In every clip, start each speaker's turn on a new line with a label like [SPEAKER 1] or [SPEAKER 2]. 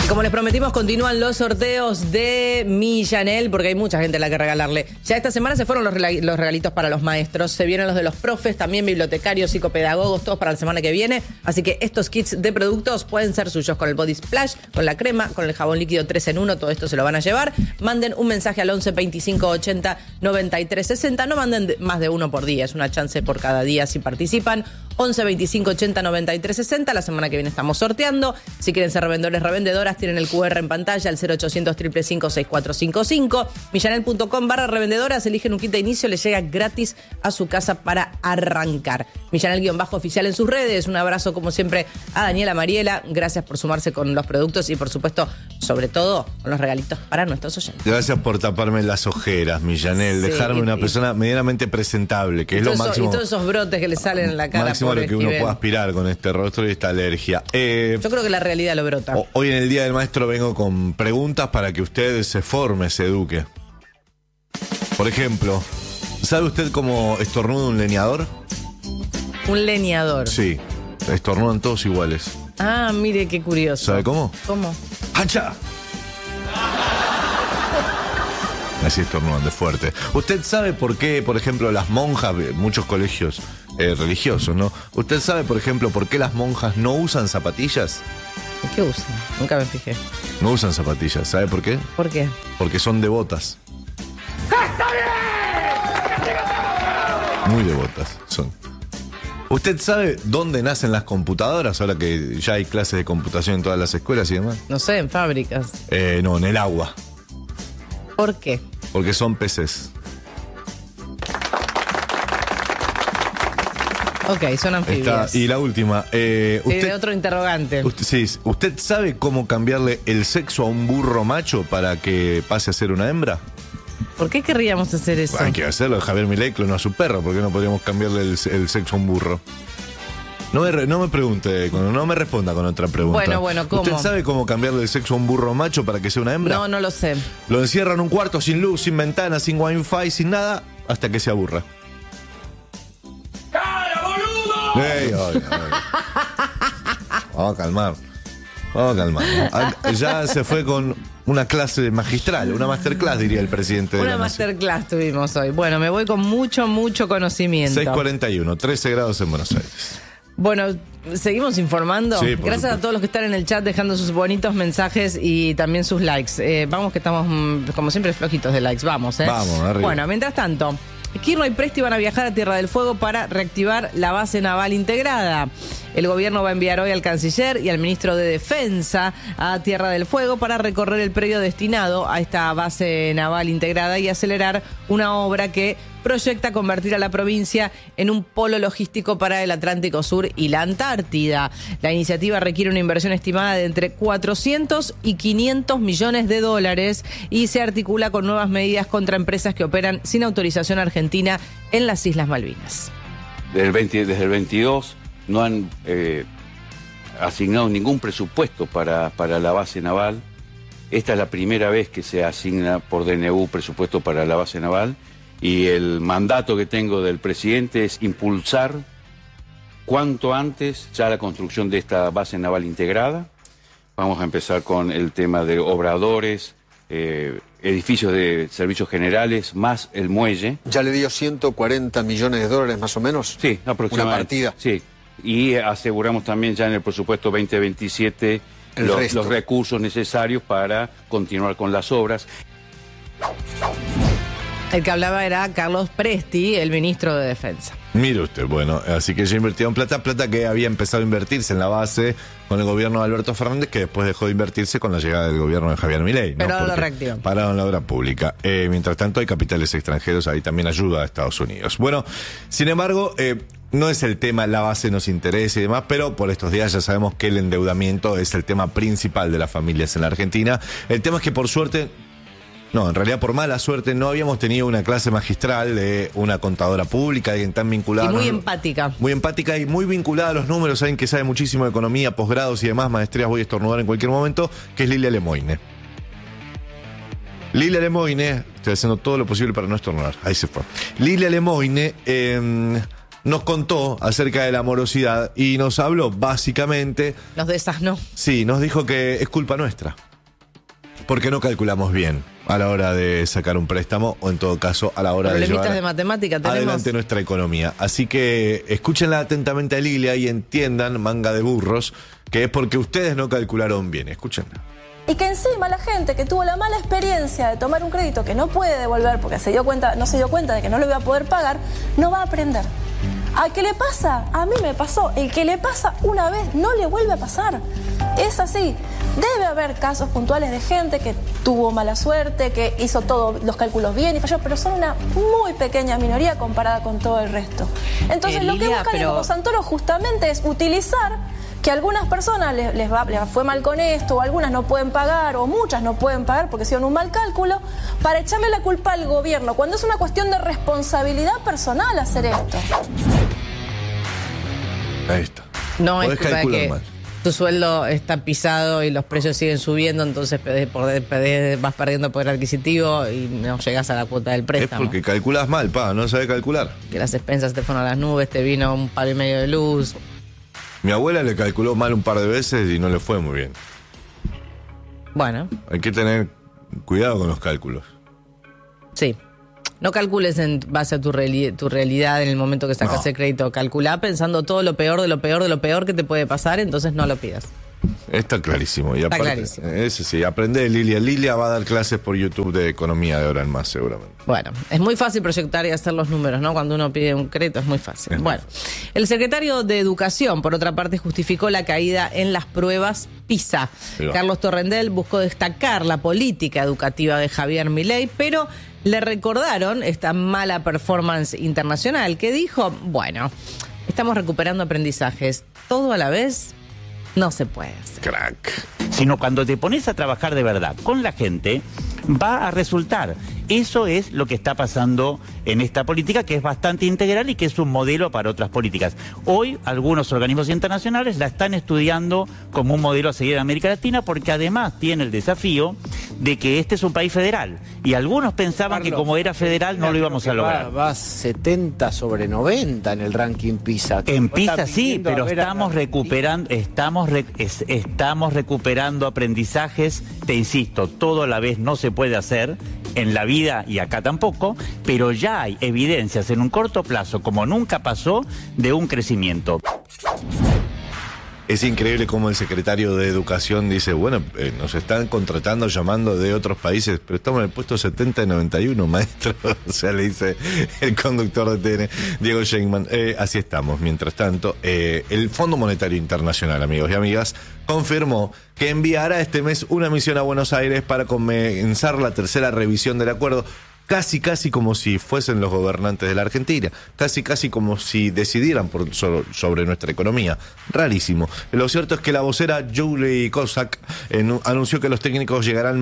[SPEAKER 1] Como les prometimos, continúan los sorteos de Millanel, porque hay mucha gente a la que regalarle. Ya esta semana se fueron los regalitos para los maestros, se vienen los de los profes, también bibliotecarios, psicopedagogos, todos para la semana que viene. Así que estos kits de productos pueden ser suyos con el Body Splash, con la crema, con el jabón líquido 3 en 1, todo esto se lo van a llevar. Manden un mensaje al 11 25 80 93 60, no manden más de uno por día, es una chance por cada día si participan. 11 25 80 93 60, la semana que viene estamos sorteando. Si quieren ser revendedores, revendedoras, tienen el QR en pantalla, el 0800 555 6455. Millanel.com/revendedoras, eligen un kit de inicio, les llega gratis a su casa para arrancar. Millanel-oficial en sus redes. Un abrazo como siempre a Daniela, Mariela, gracias por sumarse con los productos y por supuesto, sobre todo, con los regalitos para nuestros oyentes.
[SPEAKER 2] Gracias por taparme las ojeras, Millanel,
[SPEAKER 1] Sí,
[SPEAKER 2] dejarme una persona medianamente presentable, que es lo máximo.
[SPEAKER 1] Y todos esos brotes que le salen en la cara.
[SPEAKER 2] Máximo a lo que uno
[SPEAKER 1] Esquivel
[SPEAKER 2] puede aspirar con este rostro y esta alergia.
[SPEAKER 1] Yo creo que la realidad lo brota.
[SPEAKER 2] Hoy en el Día del Maestro vengo con preguntas para que usted se forme, se eduque. Por ejemplo, ¿sabe usted cómo estornuda un leñador?
[SPEAKER 1] Un leñador.
[SPEAKER 2] Sí, estornudan todos iguales.
[SPEAKER 1] Ah, mire qué curioso.
[SPEAKER 2] ¿Sabe cómo?
[SPEAKER 1] ¿Cómo?
[SPEAKER 2] ¡Hacha! Así estornudan de fuerte. ¿Usted sabe por qué, por ejemplo, las monjas, muchos colegios religiosos, ¿no? ¿Usted sabe, por ejemplo, por qué las monjas no usan zapatillas?
[SPEAKER 1] ¿Qué usan? Nunca me fijé.
[SPEAKER 2] No usan zapatillas. ¿Sabe por qué?
[SPEAKER 1] ¿Por qué?
[SPEAKER 2] Porque son devotas. Muy devotas son. ¿Usted sabe dónde nacen las computadoras ahora que ya hay clases de computación en todas las escuelas y demás?
[SPEAKER 1] No sé, en fábricas.
[SPEAKER 2] No, en el agua.
[SPEAKER 1] ¿Por qué?
[SPEAKER 2] Porque son peces.
[SPEAKER 1] Ok, son anfibias.
[SPEAKER 2] Y la última.
[SPEAKER 1] De otro interrogante.
[SPEAKER 2] ¿Usted sabe cómo cambiarle el sexo a un burro macho para que pase a ser una hembra?
[SPEAKER 1] ¿Por qué querríamos hacer eso?
[SPEAKER 2] Hay que hacerlo. Javier Milei clonó a su perro. ¿Por qué no podríamos cambiarle el sexo a un burro? No me pregunte, no me responda con otra pregunta.
[SPEAKER 1] Bueno, ¿cómo?
[SPEAKER 2] ¿Usted sabe cómo cambiarle el sexo a un burro macho para que sea una hembra?
[SPEAKER 1] No lo sé.
[SPEAKER 2] Lo encierra en un cuarto sin luz, sin ventana, sin wifi, sin nada, hasta que se aburra.
[SPEAKER 3] ¡Cara, boludo!
[SPEAKER 2] Ay. Vamos a calmar. Ya se fue con una clase magistral, una masterclass, diría el presidente de la Nación.
[SPEAKER 1] Masterclass tuvimos hoy. Bueno, me voy con mucho conocimiento.
[SPEAKER 2] 6:41, 13 grados en Buenos Aires.
[SPEAKER 1] Bueno, seguimos informando.
[SPEAKER 2] Sí,
[SPEAKER 1] Gracias
[SPEAKER 2] supuesto.
[SPEAKER 1] a todos los que están en el chat dejando sus bonitos mensajes y también sus likes. Vamos que estamos, como siempre, flojitos de likes. Vamos,
[SPEAKER 2] Vamos, arriba.
[SPEAKER 1] Bueno, mientras tanto, Kirchner y Presti van a viajar a Tierra del Fuego para reactivar la base naval integrada. El gobierno va a enviar hoy al canciller y al ministro de Defensa a Tierra del Fuego para recorrer el predio destinado a esta base naval integrada y acelerar una obra que proyecta convertir a la provincia en un polo logístico para el Atlántico Sur y la Antártida. La iniciativa requiere una inversión estimada de entre 400 y 500 millones de dólares y se articula con nuevas medidas contra empresas que operan sin autorización argentina en las Islas Malvinas.
[SPEAKER 4] Desde el 22 no han asignado ningún presupuesto para la base naval. Esta es la primera vez que se asigna por DNU presupuesto para la base naval y el mandato que tengo del presidente es impulsar cuanto antes ya la construcción de esta base naval integrada. Vamos a empezar con el tema de obradores, edificios de servicios generales, más el muelle.
[SPEAKER 5] ¿Ya le dio 140 millones de dólares más o menos?
[SPEAKER 4] Sí, aproximadamente.
[SPEAKER 5] Una partida.
[SPEAKER 4] Sí, y aseguramos también ya en el presupuesto 2027 los recursos necesarios para continuar con las obras.
[SPEAKER 1] El que hablaba era Carlos Presti, el ministro de Defensa.
[SPEAKER 2] Mire usted, bueno, así que ya invirtieron plata que había empezado a invertirse en la base con el gobierno de Alberto Fernández, que después dejó de invertirse con la llegada del gobierno de Javier Milei, ¿no?
[SPEAKER 1] Pero ahora lo
[SPEAKER 2] Porque
[SPEAKER 1] reactivan.
[SPEAKER 2] pararon la obra pública. Mientras tanto hay capitales extranjeros, ahí también ayuda a Estados Unidos. Bueno, sin embargo, no es el tema, la base nos interesa y demás, pero por estos días ya sabemos que el endeudamiento es el tema principal de las familias en la Argentina. El tema es que por suerte... No, en realidad por mala suerte no habíamos tenido una clase magistral de una contadora pública, alguien tan vinculada.
[SPEAKER 1] Y muy empática.
[SPEAKER 2] Muy empática y muy vinculada a los números, alguien que sabe muchísimo de economía, posgrados y demás, maestrías, voy a estornudar en cualquier momento, que es Lilia Lemoine. Lilia Lemoine, estoy haciendo todo lo posible para no estornudar, ahí se fue. Lilia Lemoine nos contó acerca de la morosidad y nos habló básicamente...
[SPEAKER 1] Nos desasnó.
[SPEAKER 2] Sí, nos dijo que es culpa nuestra. Porque no calculamos bien a la hora de sacar un préstamo o en todo caso a la hora de
[SPEAKER 1] Problemitas
[SPEAKER 2] llevar
[SPEAKER 1] de matemática tenemos.
[SPEAKER 2] adelante nuestra economía. Así que escúchenla atentamente a Lilia y entiendan, manga de burros, que es porque ustedes no calcularon bien. Escúchenla.
[SPEAKER 3] Y que encima la gente que tuvo la mala experiencia de tomar un crédito que no puede devolver porque no se dio cuenta de que no lo iba a poder pagar, no va a aprender. ¿A qué le pasa? A mí me pasó. El que le pasa una vez no le vuelve a pasar. Es así. Debe haber casos puntuales de gente que tuvo mala suerte, que hizo todos los cálculos bien y falló, pero son una muy pequeña minoría comparada con todo el resto. Entonces lo que buscan en Como Santoro justamente es utilizar que a algunas personas les fue mal con esto, o algunas no pueden pagar, o muchas no pueden pagar porque hicieron un mal cálculo, para echarle la culpa al gobierno, cuando es una cuestión de responsabilidad personal hacer esto.
[SPEAKER 2] Ahí está.
[SPEAKER 1] No es
[SPEAKER 2] Podés
[SPEAKER 1] culpa de
[SPEAKER 2] calcular
[SPEAKER 1] que
[SPEAKER 2] mal.
[SPEAKER 1] tu sueldo está pisado y los precios siguen subiendo, entonces vas perdiendo poder adquisitivo y no llegas a la cuota del
[SPEAKER 2] Es
[SPEAKER 1] préstamo.
[SPEAKER 2] porque calculas mal, no sabes calcular.
[SPEAKER 1] Que las expensas te fueron a las nubes, te vino un palo y medio de luz.
[SPEAKER 2] Mi abuela le calculó mal un par de veces y no le fue muy bien.
[SPEAKER 1] Bueno,
[SPEAKER 2] Hay que tener cuidado con los cálculos.
[SPEAKER 1] sí. No calcules en base a tu realidad en el momento que sacas el crédito. Calculá pensando todo lo peor de lo peor de lo peor que te puede pasar, entonces no lo pidas.
[SPEAKER 2] Está clarísimo. Y
[SPEAKER 1] Está
[SPEAKER 2] aparte,
[SPEAKER 1] clarísimo.
[SPEAKER 2] Ese sí, aprende de Lilia. Lilia va a dar clases por YouTube de economía de ahora en más, seguramente.
[SPEAKER 1] Bueno, es muy fácil proyectar y hacer los números, ¿no? Cuando uno pide un crédito es muy fácil.
[SPEAKER 2] Es muy
[SPEAKER 1] Bueno, el secretario de Educación, por otra parte, justificó la caída en las pruebas PISA.
[SPEAKER 2] Ahí va.
[SPEAKER 1] Carlos Torrendel buscó destacar la política educativa de Javier Milei, pero le recordaron esta mala performance internacional que dijo, bueno, estamos recuperando aprendizajes, todo a la vez no se puede hacer.
[SPEAKER 2] Crack.
[SPEAKER 6] Sino cuando te pones a trabajar de verdad con la gente, va a resultar. Eso es lo que está pasando en esta política, que es bastante integral y que es un modelo para otras políticas. Hoy algunos organismos internacionales la están estudiando como un modelo a seguir en América Latina, porque además tiene el desafío de que este es un país federal. Y algunos pensaban que como era federal no lo íbamos a lograr.
[SPEAKER 7] Va 70 sobre 90 en el ranking PISA.
[SPEAKER 6] En PISA sí, pero estamos recuperando aprendizajes. Te insisto, todo a la vez no se puede hacer en la vida y acá tampoco, pero ya hay evidencias en un corto plazo, como nunca pasó, de un crecimiento.
[SPEAKER 2] Es increíble cómo el secretario de Educación dice, bueno, nos están contratando, llamando de otros países, pero estamos en el puesto 70 de 91, maestro. O sea, le dice el conductor de TN, Diego Sheinman. Así estamos. Mientras tanto, el Fondo Monetario Internacional, amigos y amigas, confirmó que enviará este mes una misión a Buenos Aires para comenzar la tercera revisión del acuerdo. Casi como si fuesen los gobernantes de la Argentina, casi como si decidieran sobre nuestra economía. Rarísimo. Lo cierto es que la vocera Julie Kozak anunció que los técnicos llegarán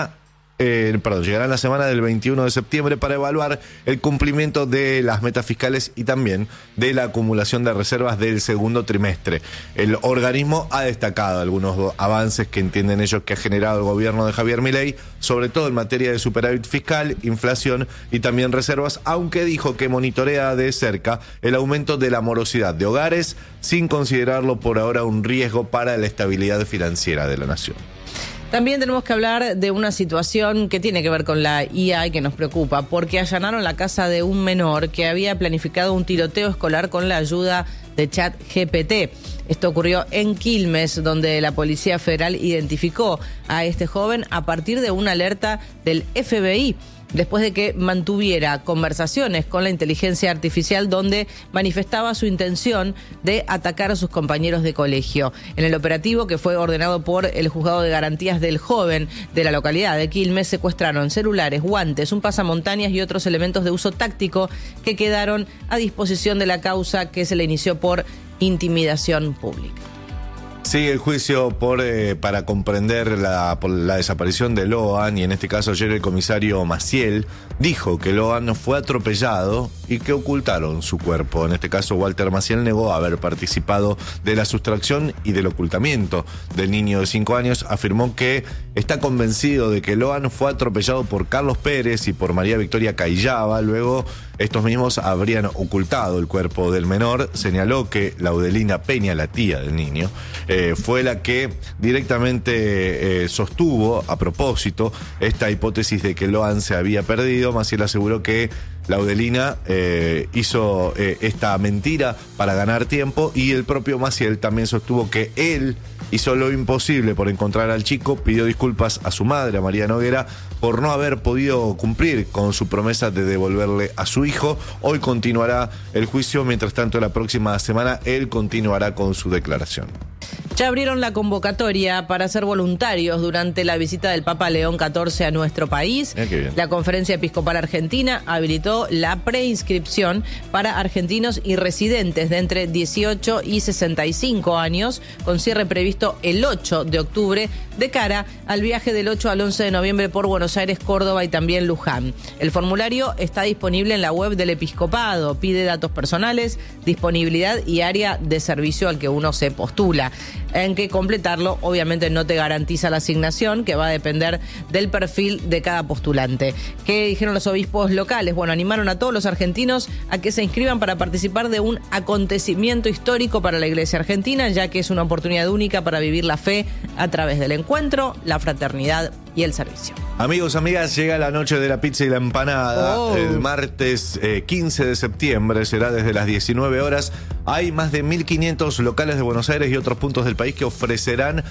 [SPEAKER 2] llegarán la semana del 21 de septiembre para evaluar el cumplimiento de las metas fiscales y también de la acumulación de reservas del segundo trimestre. El organismo ha destacado algunos avances que entienden ellos que ha generado el gobierno de Javier Milei, sobre todo en materia de superávit fiscal, inflación y también reservas, aunque dijo que monitorea de cerca el aumento de la morosidad de hogares, sin considerarlo por ahora un riesgo para la estabilidad financiera de la nación.
[SPEAKER 1] También tenemos que hablar de una situación que tiene que ver con la IA y que nos preocupa, porque allanaron la casa de un menor que había planificado un tiroteo escolar con la ayuda de ChatGPT. Esto ocurrió en Quilmes, donde la Policía Federal identificó a este joven a partir de una alerta del FBI, después de que mantuviera conversaciones con la inteligencia artificial donde manifestaba su intención de atacar a sus compañeros de colegio. En el operativo, que fue ordenado por el Juzgado de Garantías del Joven de la localidad de Quilmes, secuestraron celulares, guantes, un pasamontañas y otros elementos de uso táctico que quedaron a disposición de la causa, que se le inició por intimidación pública.
[SPEAKER 2] Sigue el juicio para comprender por la desaparición de Loan, y en este caso ayer el comisario Maciel dijo que Loan fue atropellado y que ocultaron su cuerpo. En este caso Walter Maciel negó haber participado de la sustracción y del ocultamiento del niño de 5 años. Afirmó que está convencido de que Loan fue atropellado por Carlos Pérez y por María Victoria Cayaba, luego estos mismos habrían ocultado el cuerpo del menor. Señaló que Laudelina Peña, la tía del niño, fue la que directamente sostuvo a propósito esta hipótesis de que Loan se había perdido. Maciel aseguró que Laudelina hizo esta mentira para ganar tiempo, y el propio Maciel también sostuvo que él hizo lo imposible por encontrar al chico. Pidió disculpas a su madre, a María Noguera, por no haber podido cumplir con su promesa de devolverle a su hijo. Hoy continuará el juicio, mientras tanto la próxima semana él continuará con su declaración.
[SPEAKER 1] Ya abrieron la convocatoria para ser voluntarios durante la visita del Papa León XIV a nuestro país.
[SPEAKER 2] Qué bien.
[SPEAKER 1] La Conferencia Episcopal Argentina habilitó la preinscripción para argentinos y residentes de entre 18 y 65 años, con cierre previsto el 8 de octubre, de cara al viaje del 8 al 11 de noviembre por Buenos Aires, Córdoba y también Luján. El formulario está disponible en la web del Episcopado. Pide datos personales, disponibilidad y área de servicio al que uno se postula. En que completarlo obviamente no te garantiza la asignación, que va a depender del perfil de cada postulante. ¿Qué dijeron los obispos locales? Bueno, animaron a todos los argentinos a que se inscriban para participar de un acontecimiento histórico para la Iglesia argentina, ya que es una oportunidad única para vivir la fe a través del encuentro, la fraternidad y el servicio.
[SPEAKER 2] Amigos, amigas, llega la noche de la pizza y la empanada. El martes 15 de septiembre será desde las 19 horas. Hay más de 1.500 locales de Buenos Aires y otros puntos del país que ofrecerán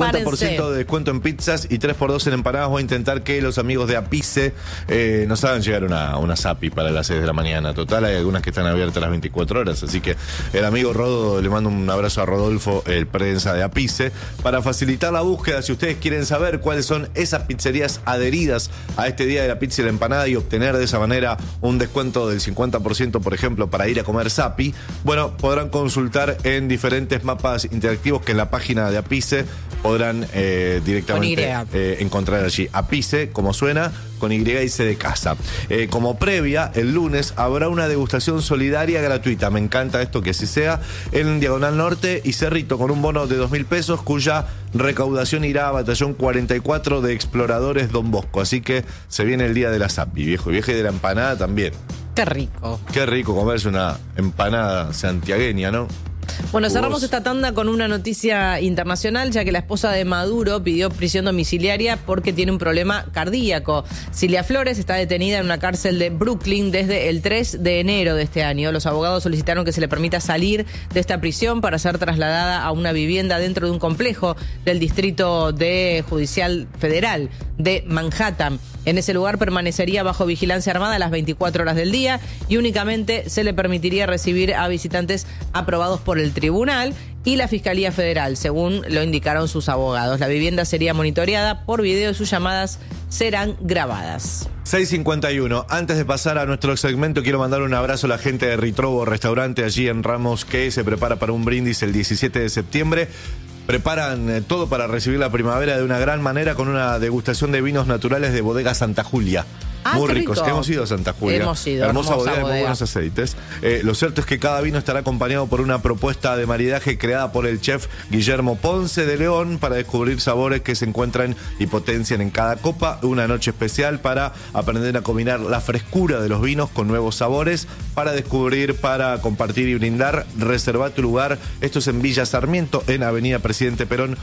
[SPEAKER 2] 50% de descuento en pizzas y 3x2 en empanadas. Voy a intentar que los amigos de Apice nos hagan llegar una Zapi para las 6 de la mañana. Total, hay algunas que están abiertas las 24 horas. Así que el amigo Rodo, le mando un abrazo a Rodolfo, el prensa de Apice, para facilitar la búsqueda. Si ustedes quieren saber cuáles son esas pizzerías adheridas a este día de la pizza y la empanada y obtener de esa manera un descuento del 50%, por ejemplo, para ir a comer Zapi, bueno, podrán consultar en diferentes mapas interactivos que en la página de Apice podrán directamente encontrar allí. Apice, como suena, con Y y C de casa. Como previa, el lunes habrá una degustación solidaria gratuita. Me encanta esto que así sea. En Diagonal Norte y Cerrito, con un bono de 2.000 pesos, cuya recaudación irá a Batallón 44 de Exploradores Don Bosco. Así que se viene el día de la Zapi, viejo. Y viaje de la empanada también.
[SPEAKER 1] Qué rico.
[SPEAKER 2] Qué rico comerse una empanada santiagueña, ¿no?
[SPEAKER 1] Bueno, cerramos esta tanda con una noticia internacional, ya que la esposa de Maduro pidió prisión domiciliaria porque tiene un problema cardíaco. Cilia Flores está detenida en una cárcel de Brooklyn desde el 3 de enero de este año. Los abogados solicitaron que se le permita salir de esta prisión para ser trasladada a una vivienda dentro de un complejo del Distrito Judicial Federal de Manhattan. En ese lugar permanecería bajo vigilancia armada las 24 horas del día y únicamente se le permitiría recibir a visitantes aprobados por el tribunal y la Fiscalía Federal, según lo indicaron sus abogados. La vivienda sería monitoreada por video y sus llamadas serán grabadas.
[SPEAKER 2] 6:51. Antes de pasar a nuestro segmento, quiero mandar un abrazo a la gente de Ritrobo Restaurante allí en Ramos, que se prepara para un brindis el 17 de septiembre. Preparan todo para recibir la primavera de una gran manera con una degustación de vinos naturales de Bodega Santa Julia. Muy ricos. Hemos ido a Santa Julia.
[SPEAKER 1] Hemos ido.
[SPEAKER 2] Hermosa bodega y muy buenos aceites. Lo cierto es que cada vino estará acompañado por una propuesta de maridaje creada por el chef Guillermo Ponce de León para descubrir sabores que se encuentran y potencian en cada copa. Una noche especial para aprender a combinar la frescura de los vinos con nuevos sabores, para descubrir, para compartir y brindar. Reserva tu lugar. Esto es en Villa Sarmiento, en Avenida Presidente Perón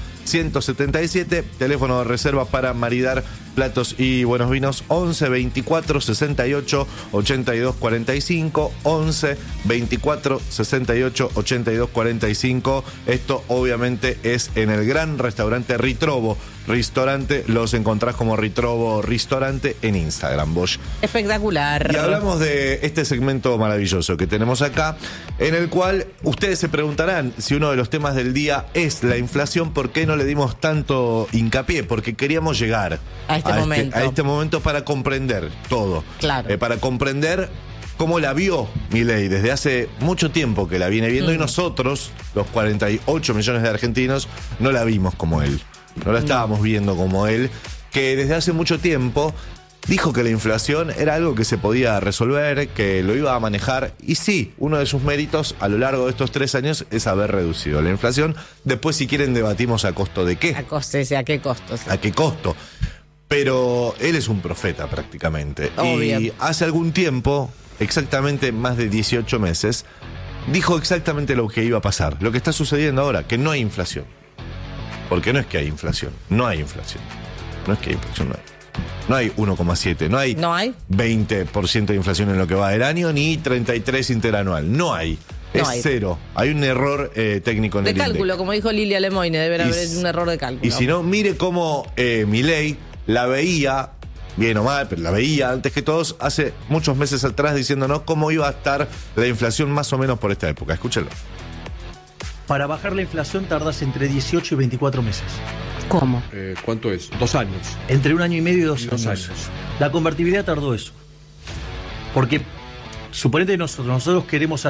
[SPEAKER 2] 177. Teléfono de reserva para maridar platos y buenos vinos: 11 24 68 82 45, 11 24 68 82 45. Esto obviamente es en el gran restaurante Ritrobo Restaurante. Los encontrás como Ritrobo Restaurante en Instagram, Bosch.
[SPEAKER 1] Espectacular.
[SPEAKER 2] Y hablamos de este segmento maravilloso que tenemos acá, en el cual ustedes se preguntarán si uno de los temas del día es la inflación. ¿Por qué no le dimos tanto hincapié? Porque queríamos llegar a este momento para comprender todo.
[SPEAKER 1] Claro.
[SPEAKER 2] Para comprender cómo la vio Milei desde hace mucho tiempo que la viene viendo, y nosotros, los 48 millones de argentinos, no la vimos como él. No la estábamos viendo como él, que desde hace mucho tiempo dijo que la inflación era algo que se podía resolver, que lo iba a manejar. Y sí, uno de sus méritos a lo largo de estos 3 años es haber reducido la inflación. Después, si quieren, debatimos a costo de qué.
[SPEAKER 1] ¿A qué costo?
[SPEAKER 2] ¿A qué costo? Pero él es un profeta prácticamente.
[SPEAKER 1] Obvio.
[SPEAKER 2] Y hace algún tiempo exactamente más de 18 meses, dijo exactamente lo que iba a pasar. Lo que está sucediendo ahora, que no hay inflación. Porque no es que hay inflación, no hay inflación. No es que hay inflación, no hay. No hay 1,7, no hay 20% de inflación en lo que va del año, ni 33 interanual. No hay. Es cero. Hay un error técnico en el índice. De cálculo,
[SPEAKER 1] como dijo Lilia Lemoine, debe haber un error de cálculo.
[SPEAKER 2] Y si no, mire cómo Milei la veía, bien o mal, pero la veía antes que todos, hace muchos meses atrás, diciéndonos cómo iba a estar la inflación más o menos por esta época. Escúchenlo.
[SPEAKER 8] Para bajar la inflación tardas entre 18 y 24 meses.
[SPEAKER 1] ¿Cómo?
[SPEAKER 9] ¿Cuánto es? 2 años.
[SPEAKER 8] Entre 1 año y medio y 2 años. La convertibilidad tardó eso. Porque suponete nosotros queremos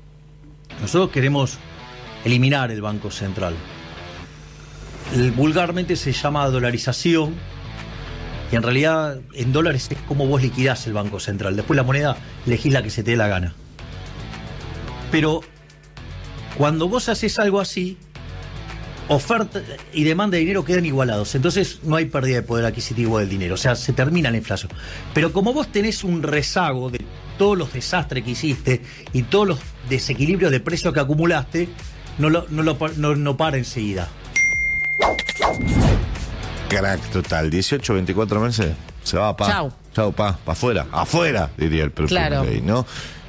[SPEAKER 8] eliminar el Banco Central. Vulgarmente se llama dolarización y en realidad en dólares es como vos liquidás el Banco Central. Después la moneda elegís la que se te dé la gana. Pero cuando vos haces algo así, oferta y demanda de dinero quedan igualados. Entonces no hay pérdida de poder adquisitivo del dinero. O sea, se termina la inflación. Pero como vos tenés un rezago de todos los desastres que hiciste y todos los desequilibrios de precios que acumulaste, no para enseguida.
[SPEAKER 2] Crack total. 18, 24 meses. Se va pa. Chau, pa afuera. Afuera, diría el propio Milei, ¿no?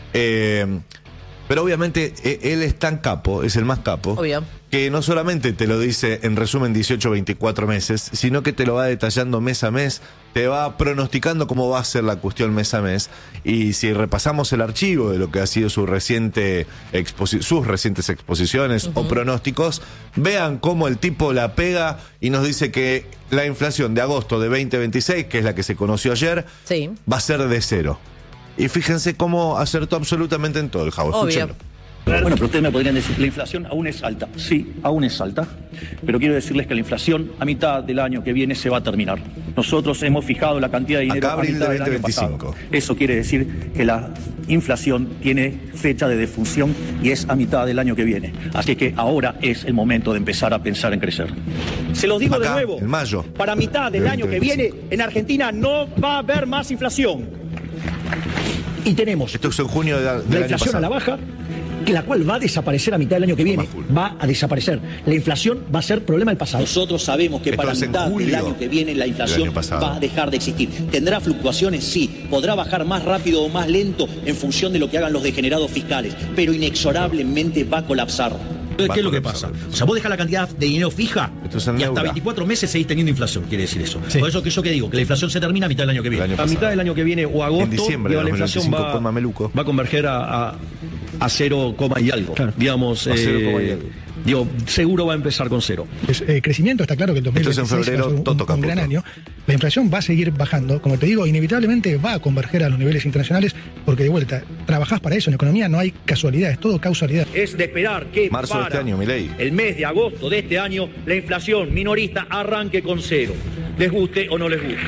[SPEAKER 2] Pero obviamente él es tan capo, es el más capo, obvio, que no solamente te lo dice en resumen 18 24 meses, sino que te lo va detallando mes a mes, te va pronosticando cómo va a ser la cuestión mes a mes. Y si repasamos el archivo de lo que ha sido sus recientes exposiciones o pronósticos, vean cómo el tipo la pega y nos dice que la inflación de agosto de 2026, que es la que se conoció ayer, va a ser de 0. Y fíjense cómo acertó absolutamente en todo el Javo. Escúchenlo.
[SPEAKER 10] Bueno, pero ustedes me podrían decir, la inflación aún es alta. Sí, aún es alta. Pero quiero decirles que la inflación a mitad del año que viene se va a terminar. Nosotros hemos fijado la cantidad de dinero a mitad del año pasado. Eso quiere decir que la inflación tiene fecha de defunción y es a mitad del año que viene. Así que ahora es el momento de empezar a pensar en crecer. Se los digo de nuevo.
[SPEAKER 2] En mayo.
[SPEAKER 10] Para mitad del año que viene, en Argentina no va a haber más inflación. Y tenemos
[SPEAKER 2] esto es en junio del
[SPEAKER 10] la inflación a la baja, la cual va a desaparecer a mitad del año que viene. Va a desaparecer. La inflación va a ser problema del pasado. Nosotros sabemos que para mitad del año que viene la inflación va a dejar de existir. ¿Tendrá fluctuaciones? Sí. ¿Podrá bajar más rápido o más lento en función de lo que hagan los degenerados fiscales? Pero inexorablemente va a colapsar. ¿Qué es lo que pasa? O sea, vos dejás la cantidad de dinero fija y hasta 24 meses seguís teniendo inflación, quiere decir eso. Sí. Por eso que yo que digo, que la inflación se termina a mitad del año que viene.
[SPEAKER 8] A mitad del año que viene o agosto,
[SPEAKER 2] en diciembre,
[SPEAKER 8] la inflación va a converger a 0, y algo. Claro. Digamos, a 0, y algo. Digo, seguro va a empezar con 0.
[SPEAKER 11] Crecimiento, está claro que el 2026 va a ser un gran año. La inflación va a seguir bajando. Como te digo, inevitablemente va a converger a los niveles internacionales porque, de vuelta, trabajás para eso. En economía no hay casualidad, es todo causalidad.
[SPEAKER 10] Es de esperar que
[SPEAKER 2] marzo de este año, Milei,
[SPEAKER 10] el mes de agosto de este año, la inflación minorista arranque con 0. Les guste o no les guste.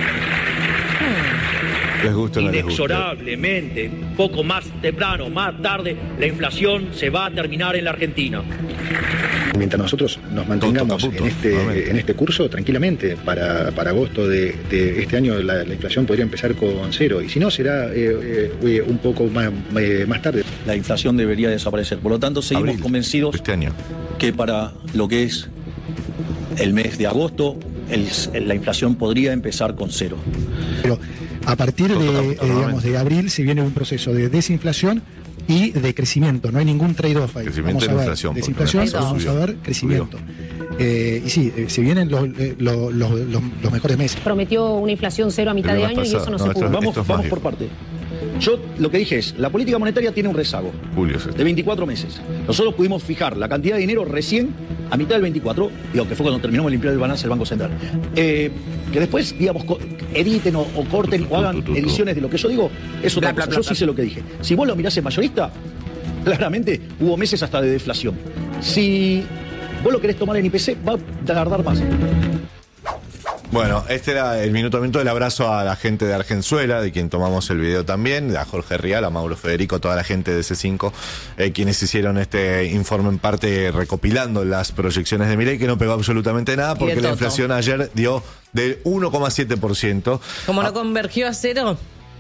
[SPEAKER 2] Les gusta o no les gusta.
[SPEAKER 10] Inexorablemente, poco más temprano, más tarde, la inflación se va a terminar en la Argentina.
[SPEAKER 11] Mientras nosotros nos mantengamos en este curso, tranquilamente, para agosto de este año la inflación podría empezar con 0. Y si no, será un poco más tarde.
[SPEAKER 10] La inflación debería desaparecer. Por lo tanto, seguimos convencidos
[SPEAKER 2] este año
[SPEAKER 10] que para lo que es el mes de agosto, la inflación podría empezar con 0.
[SPEAKER 11] Pero a partir de abril se viene un proceso de desinflación y de crecimiento. No hay ningún trade-off ahí.
[SPEAKER 2] Crecimiento
[SPEAKER 11] vamos a ver
[SPEAKER 2] inflación,
[SPEAKER 11] desinflación, vamos a ver crecimiento. Y sí, se vienen los mejores meses.
[SPEAKER 12] Prometió una inflación 0 a mitad de año y eso no se pudo.
[SPEAKER 10] Vamos por parte. Yo lo que dije es, la política monetaria tiene un rezago de 24 meses. Nosotros pudimos fijar la cantidad de dinero recién a mitad del 24, digo, que fue cuando terminamos de limpiar el balance del Banco Central. Que después, digamos, editen o corten o hagan ediciones de lo que yo digo, es otra cosa. Yo sí sé lo que dije. Si vos lo mirás en mayorista, claramente hubo meses hasta de deflación. Si vos lo querés tomar en IPC, va a tardar más.
[SPEAKER 2] Bueno, este era el minutamiento del abrazo a la gente de Argenzuela, de quien tomamos el video también, a Jorge Rial, a Mauro Federico, toda la gente de C5, quienes hicieron este informe en parte recopilando las proyecciones de Milei, que no pegó absolutamente nada, porque la inflación ayer dio del 1,7%.
[SPEAKER 1] Como no convergió a 0...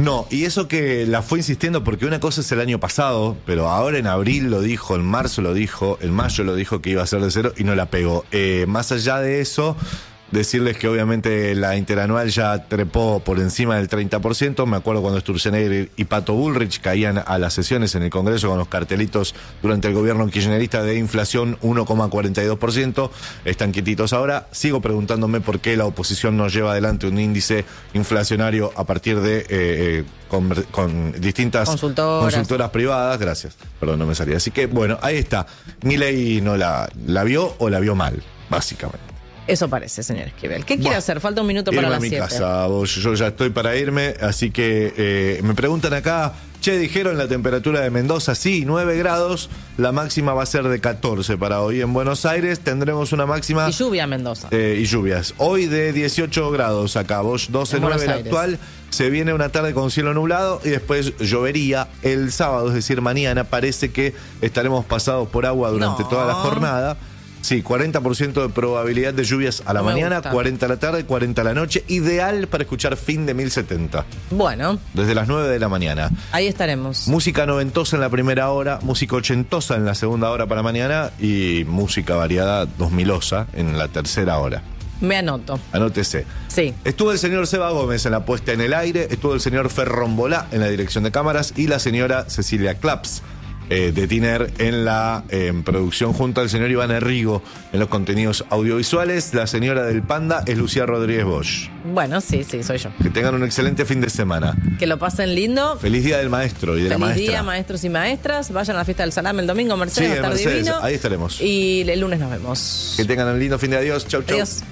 [SPEAKER 2] No, y eso que la fue insistiendo, porque una cosa es el año pasado, pero ahora en abril lo dijo, en marzo lo dijo, en mayo lo dijo que iba a ser de 0 y no la pegó. Más allá de eso, decirles que obviamente la interanual ya trepó por encima del 30%. Me acuerdo cuando Sturzenegger y Pato Bullrich caían a las sesiones en el Congreso con los cartelitos durante el gobierno kirchnerista de inflación 1,42%. Están quietitos ahora. Sigo preguntándome por qué la oposición no lleva adelante un índice inflacionario a partir de con distintas consultoras privadas. Gracias. Perdón, no me salía. Así que bueno, ahí está. Milei no la vio o la vio mal, básicamente.
[SPEAKER 1] Eso parece, señor Esquivel. ¿Qué quiere hacer? Falta un minuto para las 7.
[SPEAKER 2] Irme a mi casa, yo ya estoy para irme, así que me preguntan acá, dijeron la temperatura de Mendoza, sí, 9 grados, la máxima va a ser de 14 para hoy en Buenos Aires, tendremos una máxima...
[SPEAKER 1] Y lluvia en Mendoza.
[SPEAKER 2] Y lluvias. Hoy de 18 grados acá, vos 12,9 la actual, se viene una tarde con cielo nublado y después llovería el sábado, es decir, mañana parece que estaremos pasados por agua durante toda la jornada. Sí, 40% de probabilidad de lluvias a la mañana, 40 a la tarde, 40 a la noche. Ideal para escuchar Fin de 1070.
[SPEAKER 1] Bueno.
[SPEAKER 2] Desde las 9 de la mañana.
[SPEAKER 1] Ahí estaremos.
[SPEAKER 2] Música noventosa en la primera hora, música ochentosa en la segunda hora para mañana y música variada 2000osa en la tercera hora.
[SPEAKER 1] Me anoto.
[SPEAKER 2] Anótese.
[SPEAKER 1] Sí.
[SPEAKER 2] Estuvo el señor Seba Gómez en la puesta en el aire, estuvo el señor Ferrombolá en la dirección de cámaras y la señora Cecilia Claps de Tiner en la producción junto al señor Iván Herrigo en los contenidos audiovisuales. La señora del Panda es Lucía Rodríguez Bosch.
[SPEAKER 1] Bueno, sí, soy yo.
[SPEAKER 2] Que tengan un excelente fin de semana.
[SPEAKER 1] Que lo pasen lindo.
[SPEAKER 2] Feliz Día del Maestro y de la Maestra.
[SPEAKER 1] Feliz Día, maestros y maestras. Vayan a la fiesta del Salame el domingo, Mercedes, va a estar
[SPEAKER 2] Mercedes,
[SPEAKER 1] divino.
[SPEAKER 2] ahí estaremos.
[SPEAKER 1] Y el lunes nos vemos.
[SPEAKER 2] Que tengan un lindo fin de adiós. Chau, chau.
[SPEAKER 1] Adiós.